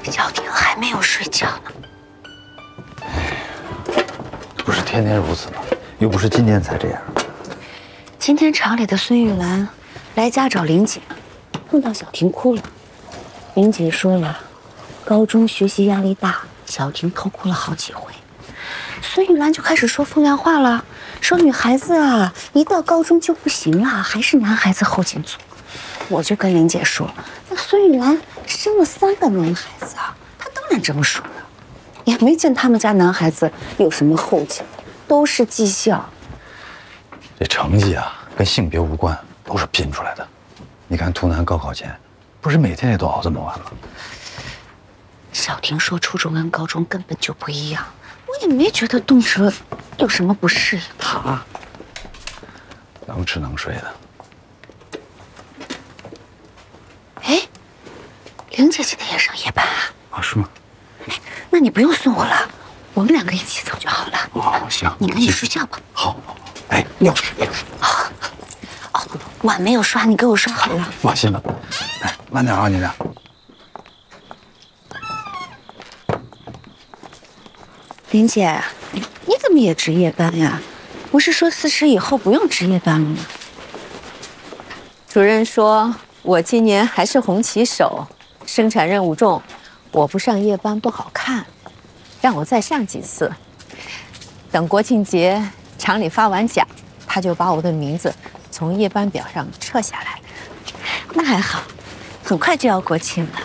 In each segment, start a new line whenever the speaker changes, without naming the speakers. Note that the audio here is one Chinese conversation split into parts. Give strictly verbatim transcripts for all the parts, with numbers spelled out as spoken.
小婷还没有睡觉呢。
不是天天如此吗？又不是今天才这样。
今天厂里的孙玉兰来家找林姐，碰到小婷哭了。林姐说了，高中学习压力大，小婷偷哭了好几回。孙玉兰就开始说风凉话了，说女孩子啊，一到高中就不行了，还是男孩子后劲足。我就跟林姐说，那孙玉兰生了三个男孩子啊，她当然这么说了，也没见他们家男孩子有什么后劲，都是技校。
这成绩啊，跟性别无关，都是拼出来的。你看图南高考前，不是每天也都熬这么晚吗？
小婷说初中跟高中根本就不一样，我也没觉得动辄有什么不适应。好啊，
能吃能睡的。
哎，玲姐现在也上夜班啊？
啊，是吗？
哎，那你不用送我了，我们两个一起走就好了。
哦，行，
你赶紧睡觉吧。
好，哎，尿水。
哦，哦，碗没有刷，你给我刷好了。
放心吧。哎，慢点啊，你俩。
林姐，你怎么也值夜班呀？不是说四十以后不用值夜班了吗？
主任说我今年还是红旗手，生产任务重，我不上夜班不好看，让我再上几次。等国庆节厂里发完奖，他就把我的名字从夜班表上撤下来。
那还好，很快就要国庆了。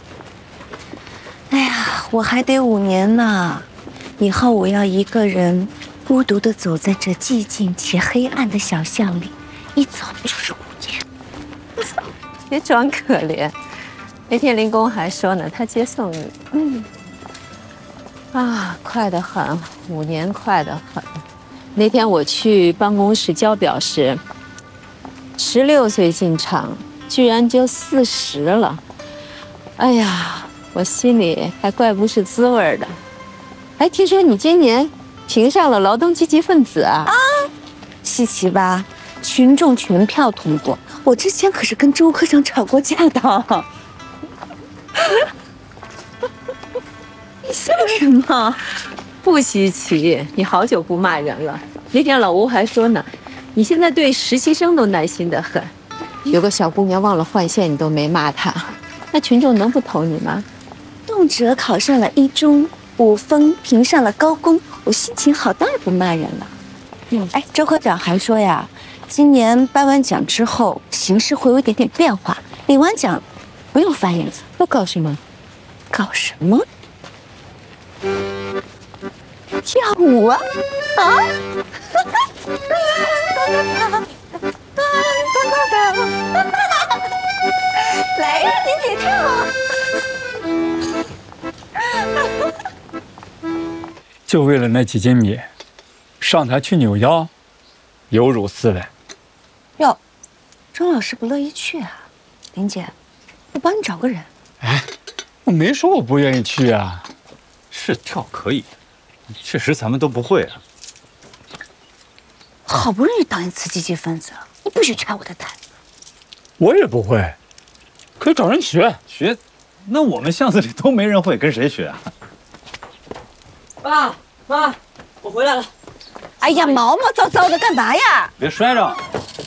哎呀，我还得五年呢，以后我要一个人孤独地走在这寂静且黑暗的小巷里，一走就是五年。
别装可怜，那天林工还说呢，他接送你。嗯，啊，快得很，五年快得很。那天我去办公室交表时，十六岁进厂，居然就四十了。哎呀，我心里还怪不是滋味的。哎，听说你今年评上了劳动积极分子啊？
啊，稀奇吧？群众全票通过。我之前可是跟周科长吵过架的。你笑什么？
不稀奇，你好久不骂人了。那天老吴还说呢，你现在对实习生都耐心得很。有个小姑娘忘了换线，你都没骂她，那群众能不投你吗？
动辄考上了一中，五峰评上了高工，我心情好，当然不骂人了。嗯，哎，周科长还说呀，今年颁完奖之后，形势会有一点点变化。领完奖，不用发言了。
都搞什么？
搞什么？跳舞啊！啊！来呀，林姐跳啊！
就为了那几斤米，上台去扭腰，有辱四类。
哟，钟老师不乐意去啊？林姐，我帮你找个人。
哎，我没说我不愿意去啊。
是跳可以，确实咱们都不会啊。
好不容易当一次积极分子了，你不许踹我的台。
我也不会，可以找人学
学。那我们巷子里都没人会，跟谁学啊？
爸妈，我回来了。
哎呀，毛毛躁躁的干嘛呀？
别摔着。